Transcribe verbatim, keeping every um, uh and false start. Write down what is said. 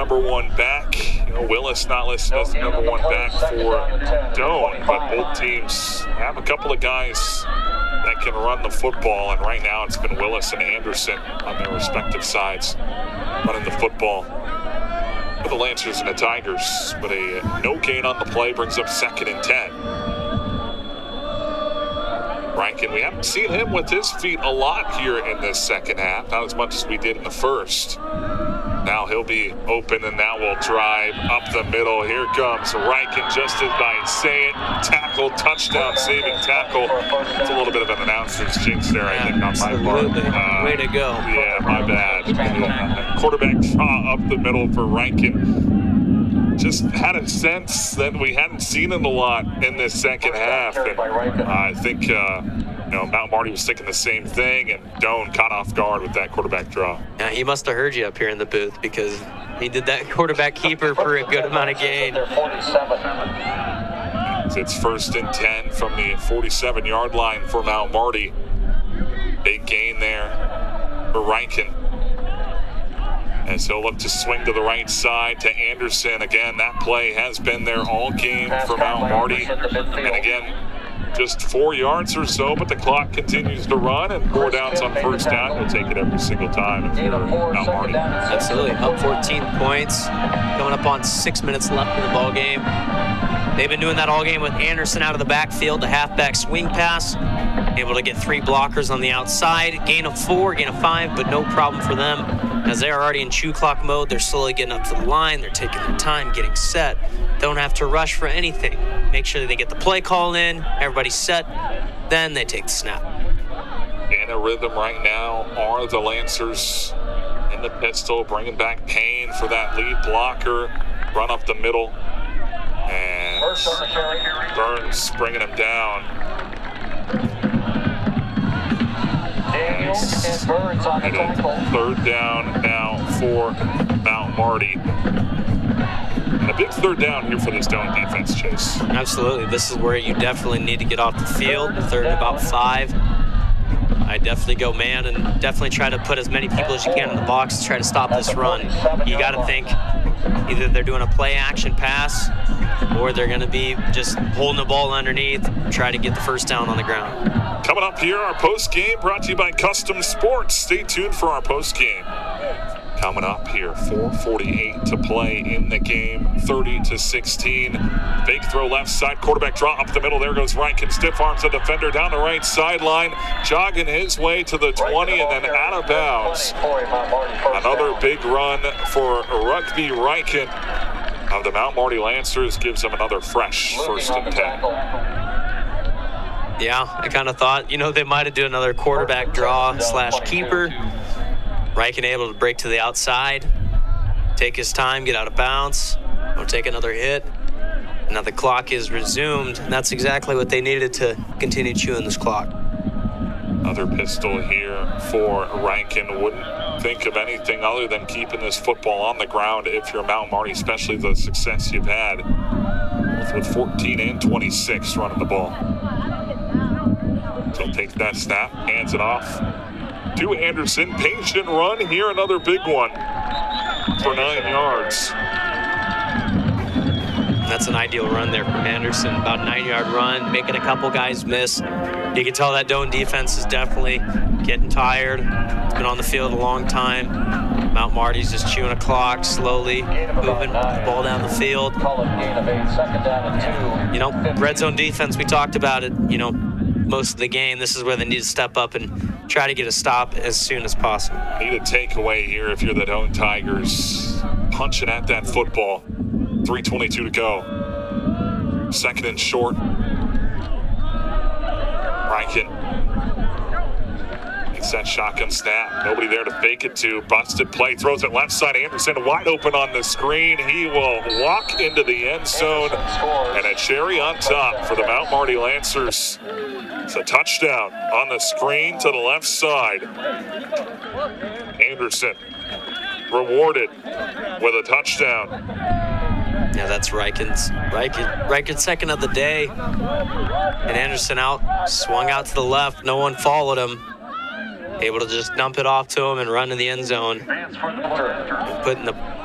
number one back. You know, Willis not listed as the number one back for Doane, but both teams have a couple of guys that can run the football, and right now it's been Willis and Anderson on their respective sides running the football for the Lancers and the Tigers. But a no gain on the play brings up second and ten. Rankin, we haven't seen him with his feet a lot here in this second half, not as much as we did in the first. Now he'll be open, and now we'll drive up the middle. Here comes Rankin, just as I say it. Tackle, touchdown, saving tackle. It's a little bit of an announcer's jinx there, I think, on my part. Uh, Way to go. Yeah, my bad. Uh, quarterback draw up the middle for Rankin. Just had a sense that we hadn't seen him a lot in this second half. And uh, I think, uh, you know, Mount Marty was thinking the same thing, and Doane caught off guard with that quarterback draw. Yeah, he must have heard you up here in the booth, because he did that quarterback keeper for a good amount of gain. It's first and ten from the forty-seven-yard line for Mount Marty. Big gain there for Rankin, as he'll look to swing to the right side to Anderson. Again, that play has been there all game for Mount Marty. And again, just four yards or so, but the clock continues to run, and four downs on first down. You'll take it every single time if you're Mount Marty. Absolutely. Up fourteen points, coming up on six minutes left in the ball game. They've been doing that all game with Anderson out of the backfield, the halfback swing pass, able to get three blockers on the outside, gain of four, gain of five, but no problem for them, as they are already in chew clock mode. They're slowly getting up to the line. They're taking their time, getting set. Don't have to rush for anything. Make sure that they get the play call in, everybody's set, then they take the snap. In a rhythm right now are the Lancers in the pistol, bringing back Payne for that lead blocker, run up the middle, and Burns bringing him down. Nice. And a third down now for Mount Marty. And a big third down here for this Doane defense, Chase. Absolutely. This is where you definitely need to get off the field. Third and about five. I definitely go man and definitely try to put as many people as you can in the box to try to stop this run. You got to think either they're doing a play action pass or they're going to be just holding the ball underneath, try to get the first down on the ground. Coming up here, our post game brought to you by Custom Sports. Stay tuned for our post game. Coming up here, four forty-eight to play in the game, thirty to sixteen. Fake throw left side, quarterback draw up the middle. There goes Rankin, stiff arms the defender down the right sideline, jogging his way to the twenty and then out of bounds. Another big run for Rugby Rankin of the Mount Marty Lancers gives them another fresh first and ten. Yeah, I kind of thought, you know, they might have done another quarterback draw slash keeper. Rankin able to break to the outside, take his time, get out of bounds, don't take another hit. Now the clock is resumed, and that's exactly what they needed to continue chewing this clock. Another pistol here for Rankin. Wouldn't think of anything other than keeping this football on the ground if you're Mount Marty, especially the success you've had with fourteen and twenty-six running the ball. So takes that snap, hands it off to Anderson. Patient run here, another big one for nine yards. That's an ideal run there from Anderson. About a nine-yard run, making a couple guys miss. You can tell that Doane defense is definitely getting tired. It's been on the field a long time. Mount Marty's just chewing a clock, slowly moving the ball down the field. You know, red zone defense, we talked about it, you know, most of the game. This is where they need to step up and try to get a stop as soon as possible. Need a takeaway here if you're the Doane Tigers. Punching at that football. three twenty-two to go. Second and short. Rankin makes that shotgun snap. Nobody there to fake it to. Busted play. Throws it left side. Anderson wide open on the screen. He will walk into the end zone. And a cherry on top for the Mount Marty Lancers. It's a touchdown on the screen to the left side. Anderson rewarded with a touchdown. Yeah, that's Rankin's, Rankin, Rankin's second of the day. And Anderson out, swung out to the left. No one followed him. Able to just dump it off to him and run in the end zone. And putting the